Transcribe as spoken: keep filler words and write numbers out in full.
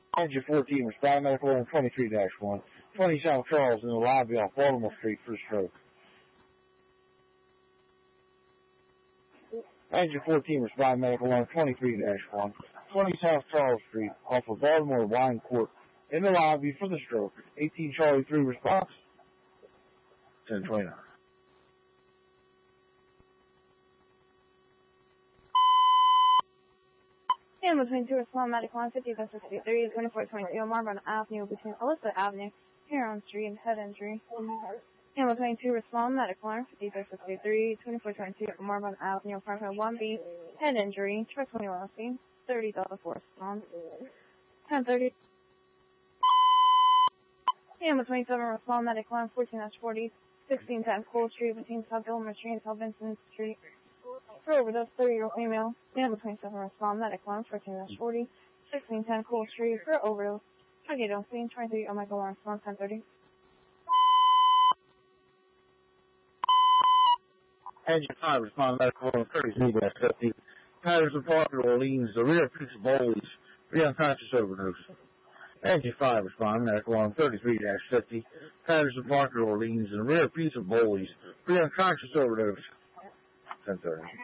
Engine fourteen, respond medical on twenty-three dash one. twenty South Charles in the lobby off Baltimore Street for stroke. Engine fourteen, respond medical on twenty-three dash one. twenty South Charles Street off of Baltimore Wine Court in the lobby for the stroke. eighteen Charlie three response. ten twenty-nine. And between two respond medical line fifty sixty-three, twenty-four twenty-two, Marvin Avenue between Elizabeth Avenue, Huron Street, head injury. And between two respond medical line fifty sixty-three, twenty-four twenty-two, Marvin Avenue, apartment one B, head injury, truck twenty-one scene, thirty Delta four respond. ten thirty. And between seven respond medical line fourteen forty, sixteen ten Cole Street between South Gilmer Street and South Vincent Street. For overdose, thirty-year-old female. And between seven respond medical line fourteen forty, sixteen ten Cole Street for overdose. Tornado scene, twenty-three-year-old Michael Lawrence, ten thirty. Engine five, respond medical on thirty-three dash fifty. Patterson Park, Orleans, the rear piece of Bowley's, three unconscious overdose. Engine five, respond medical on thirty-three dash fifty. Patterson Park, Orleans, and the rear piece of Bowley's, three unconscious overdose. ten thirty.